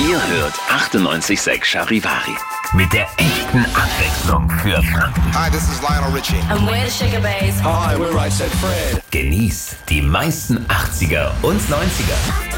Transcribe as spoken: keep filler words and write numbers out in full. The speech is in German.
Ihr hört achtundneunzig Komma sechs Charivari. Mit der echten Abwechslung für Franken. Hi, this is Lionel Richie. And we're the Sugar Babes. Hi, we're Right Said Fred. Genießt die meisten achtziger und neunziger.